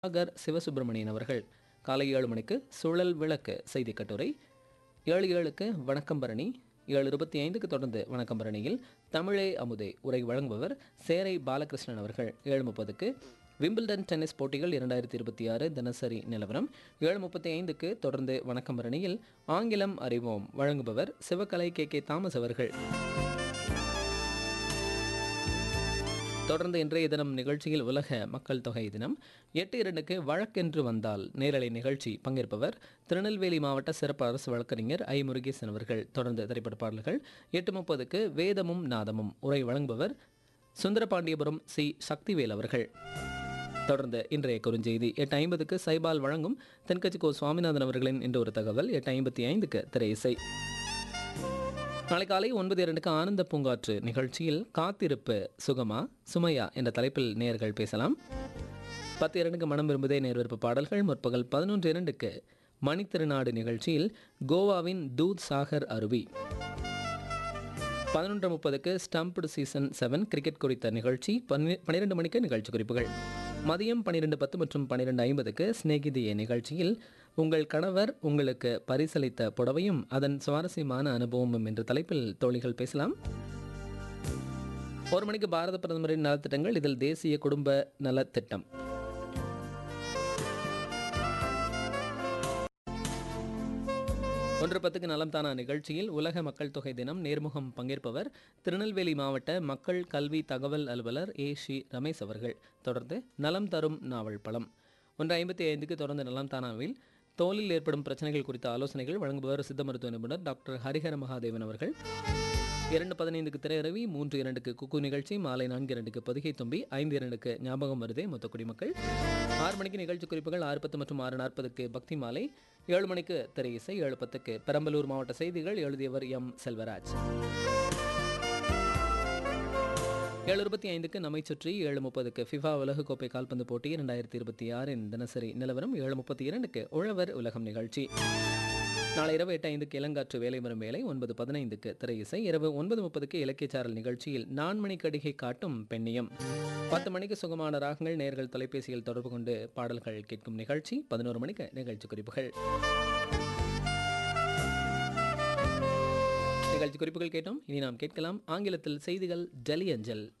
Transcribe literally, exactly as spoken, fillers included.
சாகர் சிவசுப்பிரமணியன் அவர்கள் காலை ஏழு மணிக்கு சுழல் விளக்கு செய்தி கட்டுரை, ஏழு ஏழுக்கு வணக்கம் பரணி, ஏழு இருபத்தி ஐந்துக்கு தொடர்ந்து வணக்கம் பரணியில் தமிழே அமுதே உரை வழங்குபவர் சேரை பாலகிருஷ்ணன் அவர்கள். ஏழு முப்பதுக்கு விம்பிள்டன் டென்னிஸ் போட்டிகள் இரண்டாயிரத்தி இருபத்தி ஆறு தினசரி நிலவரம். ஏழு முப்பத்தி ஐந்துக்கு தொடர்ந்து வணக்கம் பரணியில் ஆங்கிலம் அறிவோம் வழங்குபவர் சிவகலை கே கே தாமஸ் அவர்கள். தொடர்ந்து இன்றைய தினம் நிகழ்ச்சியில் உலக மக்கள் தொகை தினம். எட்டு இரண்டுக்கு வழக்கென்று வந்தால் நேரலை நிகழ்ச்சி, பங்கேற்பவர் திருநெல்வேலி மாவட்ட சிறப்பு அரசு வழக்கறிஞர் ஐ முருகேசன் அவர்கள். தொடர்ந்து திரைப்பட பாடல்கள். எட்டு முப்பதுக்கு வேதமும் நாதமும் உரை வழங்குபவர் சுந்தரபாண்டியபுரம் சி சக்திவேல் அவர்கள். தொடர்ந்து இன்றைய குறுஞ்செய்தி. எட்டு ஐம்பதுக்கு சைபால் வழங்கும் தென்கட்சி கோ சுவாமிநாதன் அவர்களின் இன்று ஒரு தகவல். எட்டு ஐம்பத்தி ஐந்துக்கு திரை இசை. நாளை காலை ஒன்பது இரண்டுக்கு ஆனந்த பூங்காற்று நிகழ்ச்சியில் காத்திருப்பு சுகமா சுமையா என்ற தலைப்பில் நேயர்கள் பேசலாம். பத்து இரண்டுக்கு மனம் விரும்புதே நேர்விருப்பு பாடல்கள். முற்பகல் பதினொன்று இரண்டுக்கு மணித்திருநாடு நிகழ்ச்சியில் கோவாவின் தூத் சாகர் அருவி. பதினொன்று முப்பதுக்கு ஸ்டம்ப்டு சீசன் செவன் கிரிக்கெட் குறித்த நிகழ்ச்சி. பன்னிரெண்டு மணிக்கு நிகழ்ச்சி குறிப்புகள். மதியம் பன்னிரெண்டு பத்து மற்றும் பன்னிரெண்டு ஐம்பதுக்கு ஸ்நேகிதிய நிகழ்ச்சியில் உங்கள் கணவர் உங்களுக்கு பரிசளித்த புடவையும் அதன் சுவாரஸ்யமான அனுபவமும் என்ற தலைப்பில் தோழிகள் பேசலாம். ஒரு மணிக்கு பாரத பிரதமரின் நலத்திட்டங்கள், இதில் தேசிய குடும்ப நலத்திட்டம். ஒன்று பத்துக்கு நலம் தானா நிகழ்ச்சியில் உலக மக்கள் தொகை தினம் நேர்முகம், பங்கேற்பவர் திருநெல்வேலி மாவட்ட மக்கள் கல்வி தகவல் அலுவலர் ஏ ஷி ரமேஷ் அவர்கள். தொடர்ந்து நலம் தரும் நாவல் பழம். ஒன்று ஐம்பத்தி ஐந்துக்கு தொடர்ந்து நலம் தானாவில் தோலில் ஏற்படும் பிரச்சனைகள் குறித்த ஆலோசனைகள் வழங்குபவர் சித்த மருத்துவ நிபுணர் டாக்டர் ஹரிஹர மகாதேவன் அவர்கள். இரண்டு பதினைந்துக்கு திரையரவி, மூன்று இரண்டுக்கு குக்கு நிகழ்ச்சி, மாலை நான்கு இரண்டுக்கு பொதிகை தும்பி, ஐந்து இரண்டுக்கு ஞாபகம் வருதே மொத்த குடிமக்கள். ஆறு மணிக்கு நிகழ்ச்சி குறிப்புகள், ஆறு பத்து மற்றும் ஆறு நாற்பதுக்கு பக்தி மாலை, ஏழு மணிக்கு திரை இசை, ஏழு பத்துக்கு பெரம்பலூர் மாவட்ட செய்திகள் எழுதியவர் எம் செல்வராஜ். ஏழு இருபத்தி ஐந்துக்கு நம்மை சுற்றி, ஏழு முப்பதுக்கு ஃபிஃபா உலகக்கோப்பை கால்பந்து போட்டி இரண்டாயிரத்தி இருபத்தி ஆறின் தினசரி நிலவரம், ஏழு முப்பத்தி இரண்டுக்கு உழவர் உலகம் நிகழ்ச்சி. நாளை இரவு எட்டு ஐந்துக்கு இளங்காற்று வேலை வரும் வேலை, ஒன்பது பதினைந்துக்கு திரை இசை, இரவு ஒன்பது முப்பதுக்கு இலக்கியச்சாரல் நிகழ்ச்சியில் நான்மணி கடிகை காட்டும் பெண்ணியம். பத்து மணிக்கு சுகமான ராகங்கள், நேர்கள் தொலைபேசியில் தொடர்பு கொண்டு பாடல்கள் கேட்கும் நிகழ்ச்சி. பதினோரு மணிக்கு நிகழ்ச்சி குறிப்புகள். நிகழ்ச்சி குறிப்புகள் கேட்டோம். இனி நாம் கேட்கலாம் ஆங்கிலத்தில் செய்திகள் டெல்லி அஞ்சல்.